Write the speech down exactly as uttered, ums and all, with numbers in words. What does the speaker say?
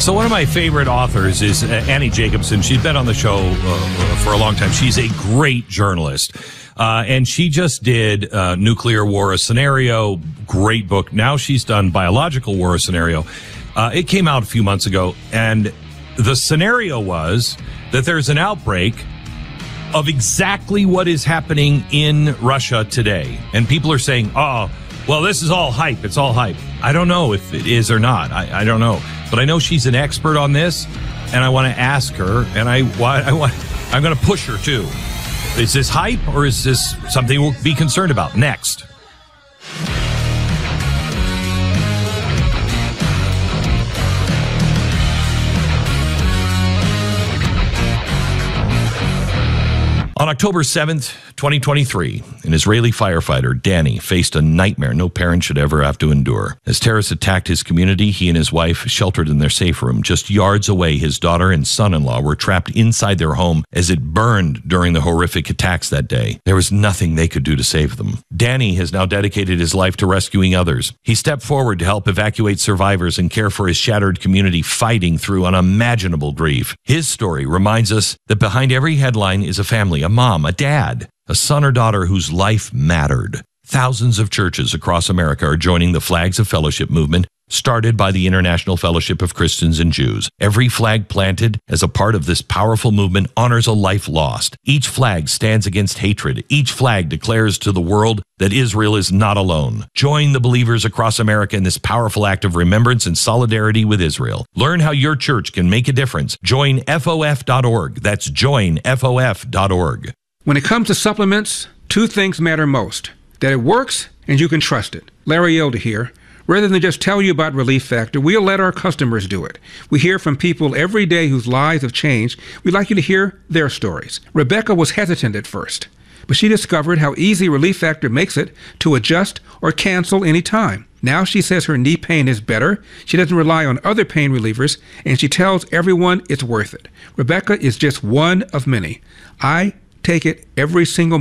So one of my favorite authors is uh, Annie Jacobsen. She's been on the show uh, for a long time. She's a great journalist. Uh, and she just did uh, Nuclear War, a Scenario, great book. Now she's done Biological War, a Scenario. Uh, it came out a few months ago, and the scenario was that there's an outbreak of exactly what is happening in Russia today. And people are saying, oh, well, this is all hype. It's all hype. I don't know if it is or not. I, I don't know. But I know she's an expert on this, and I want to ask her, and I, I want, I'm going to push her, too. Is this hype, or is this something we'll be concerned about? Next. On October seventh, twenty twenty-three, an Israeli firefighter, Danny, faced a nightmare no parent should ever have to endure. As terrorists attacked his community, he and his wife, sheltered in their safe room just yards away, his daughter and son-in-law were trapped inside their home as it burned during the horrific attacks that day. There was nothing they could do to save them. Danny has now dedicated his life to rescuing others. He stepped forward to help evacuate survivors and care for his shattered community fighting through unimaginable grief. His story reminds us that behind every headline is a family, a mom, a dad, a son or daughter whose life mattered. Thousands of churches across America are joining the Flags of Fellowship movement, started by the International Fellowship of Christians and Jews. Every flag planted as a part of this powerful movement honors a life lost. Each flag stands against hatred. Each flag declares to the world that Israel is not alone. Join the believers across America in this powerful act of remembrance and solidarity with Israel. Learn how your church can make a difference. Join F O F dot org. That's join F O F dot org. When it comes to supplements, two things matter most: that it works and you can trust it. Larry Elder here. Rather than just tell you about Relief Factor, we'll let our customers do it. We hear from people every day whose lives have changed. We'd like you to hear their stories. Rebecca was hesitant at first, but she discovered how easy Relief Factor makes it to adjust or cancel any time. Now she says her knee pain is better, she doesn't rely on other pain relievers, and she tells everyone it's worth it. Rebecca is just one of many. I take it every single